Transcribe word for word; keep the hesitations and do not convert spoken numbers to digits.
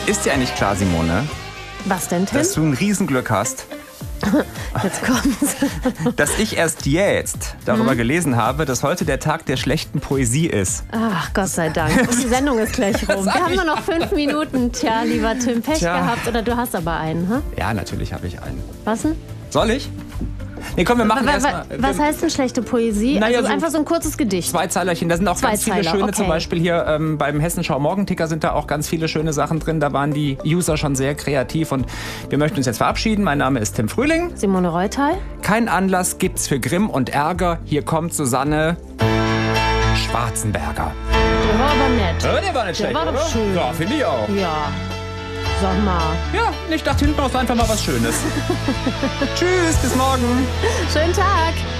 Ist dir eigentlich klar, Simone, Was denn, Tim? dass du ein Riesenglück hast? Jetzt kommt's. Dass ich erst jetzt darüber hm. gelesen habe, dass heute der Tag der schlechten Poesie ist. Ach, Gott sei Dank. Und die Sendung ist gleich rum. Wir haben nur noch fünf Minuten. Tja, lieber Tim, Pech Tja. gehabt. Oder du hast aber einen, ha? Ja, natürlich habe ich einen. Was denn? Soll ich? Nee, komm, wir machen erstmal. Was heißt denn schlechte Poesie? Naja, also so einfach so ein kurzes Gedicht. Zwei Zeilerchen, da sind auch Zwei ganz viele Zeiler, schöne, okay. zum Beispiel hier ähm, beim Hessenschau Morgenticker sind da auch ganz viele schöne Sachen drin. Da waren die User schon sehr kreativ und wir möchten uns jetzt verabschieden. Mein Name ist Tim Frühling. Simone Reutal. Kein Anlass gibt's für Grimm und Ärger. Hier kommt Susanne Schwarzenberger. Der war aber nett. Ja, der war nicht der schlecht, war oder? doch schön. Ja, finde ich auch. Ja. Sag mal. Ja, ich dachte hinten raus einfach mal was Schönes. Tschüss, bis morgen. Schönen Tag.